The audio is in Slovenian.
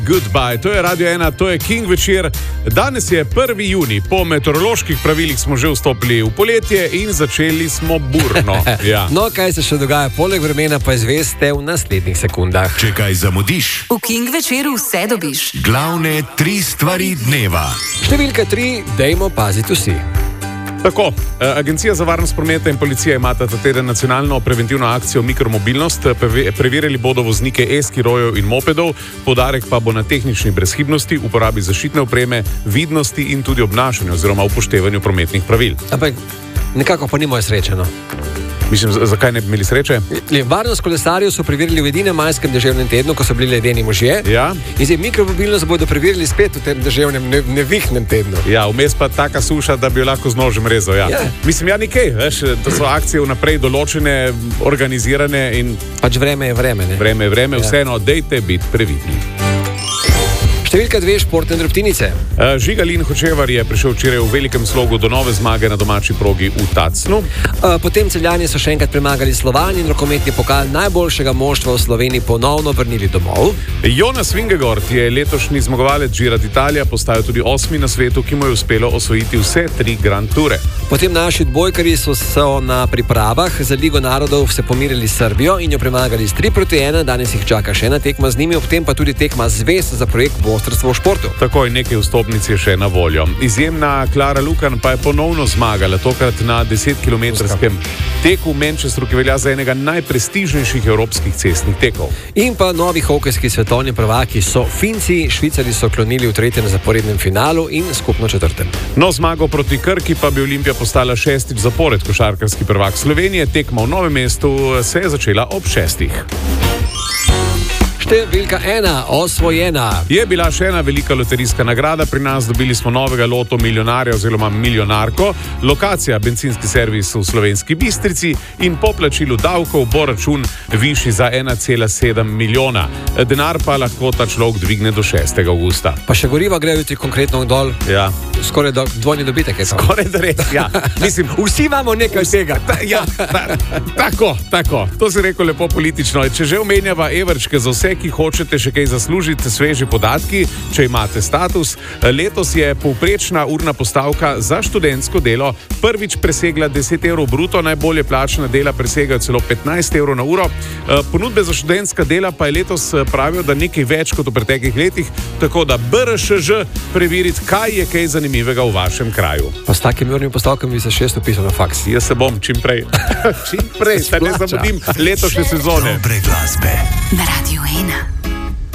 Goodbye, to je Radio 1, to je King večer. Danes je 1. junij, po meteoroloških pravilih smo že vstopili v poletje in začeli smo burno. Ja. No, kaj se še dogaja poleg vremena, pa izveste v naslednjih sekundah. Če kaj zamudiš, v King večeru vse dobiš. Glavne 3 stvari dneva. Številka 3, dajmo paziti vsi. Tako, Agencija za varnost prometa in policija imata ta teden nacionalno preventivno akcijo Mikromobilnost. Preverili bodo voznike e-skirojev in mopedov, poudarek pa bo na tehnični brezhibnosti, uporabi zaščitne opreme, vidnosti in tudi obnašanju oziroma upoštevanju prometnih pravil. Ampak nekako pa ni moje sreče, no. Mislim, zakaj ne bi imeli sreče? Varnost kolesarjev so preverili v edinem majskem deževnem tednu, ko so bili ledeni možje. Ja. In zdaj mikromobilnost bodo preverili spet v tem deževnem nevihnem tednu. Ja, vmes pa taka suša, da bi jo lahko z nožem rezal. Ja. Ja. Mislim, nekaj, veš, to so akcije vnaprej določene, organizirane in... Pač vreme je vreme, ne? Vreme je vreme, Ja. vseeno, dejte biti previdni. Številka 2, športne drobtinice. Žigalin Hočevar je prišel včeraj v velikem slogu do nove zmage na domači progi v Tacnu. Potem Celjani so še enkrat premagali Slovan in rokometni pokal najboljšega moštva v Sloveniji ponovno vrnili domov. Jonas Vingegaard je letošnji zmagovalec Gira d'Italia, postal tudi 8. na svetu, ki mu je uspelo osvojiti vse 3 Grand Toure. Potem naši odbojkarji so na pripravah za Ligo narodov se pomirili s Srbijo in jo premagali s 3-1. Danes jih čaka še ena tekma z njimi, ob tem pa tudi tekma zvez za projekt Bostrstvo v športu. Takoj nekaj vstopnic je še na voljo. Izjemna Klara Lukan pa je ponovno zmagala, tokrat na 10-kilometrskem teku v Manchesteru, ki velja za enega najprestižnejših evropskih cestnih tekov. In pa novi hokejski svetovni prvaki so Finci, Švicari so klonili v 3. zaporednem finalu in skupno 4. No, zmago proti Krki pa bi Olimpija postala 6. zapored košarkarski prvak Slovenije. Tekma v Novem mestu se je začela ob 6. Številka 1, osvojena. Je bila še ena velika loterijska nagrada, pri nas dobili smo novega loto milijonarja oziroma milijonarko, lokacija bencinski servis v Slovenski Bistrici in po plačilu davkov bo račun višji za 1,7 milijona. Denar pa lahko ta človek dvigne do 6. avgusta. Pa še goriva grejo jutri konkretno dol. Ja. Skoraj dvojni dobitek je to. Skoraj da res, ja. Mislim, Vsi imamo nekaj tega. Tako. To si rekel lepo politično. Če že omenjava evrčke za vse, ki hočete še kaj zaslužiti, sveži podatki, če imate status. Letos je povprečna urna postavka za študentsko delo prvič presegla 10 evrov bruto, najbolje plačana dela presegajo celo 15 evrov na uro. Ponudbe za študentska dela pa je letos pravijo, da nekaj več kot v preteklih letih, tako da BRŠŽ preveriti, kaj je kaj zanimivega v vašem kraju. Pa s takimi urnimi postavkami bi se 6 upisal na faks. Jaz se bom čim prej, da ne zamudim letošnje sezone. Dobre glasbe. Na Radio 1.